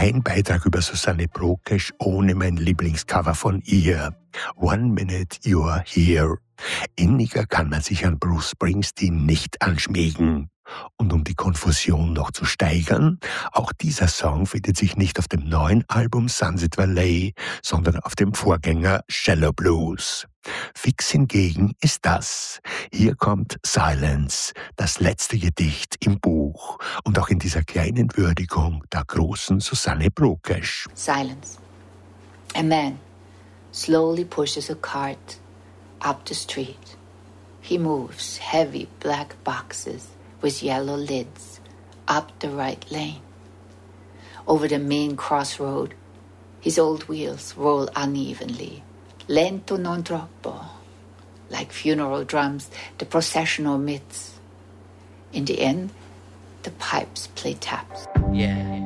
Kein Beitrag über Susanne Brokesch ohne mein Lieblingscover von ihr. One Minute You're Here. Inniger kann man sich an Bruce Springsteen nicht anschmiegen. Und um die Konfusion noch zu steigern, auch dieser Song findet sich nicht auf dem neuen Album Sunset Valley, sondern auf dem Vorgänger Shallow Blues. Fix hingegen ist das. Hier kommt Silence, das letzte Gedicht im Buch und auch in dieser kleinen Würdigung der großen Susanne Brokesch. Silence. A man slowly pushes a cart up the street. He moves heavy black boxes with yellow lids up the right lane. Over the main crossroad, his old wheels roll unevenly, lento non troppo. Like funeral drums, the procession omits. In the end, the pipes play taps. Yeah.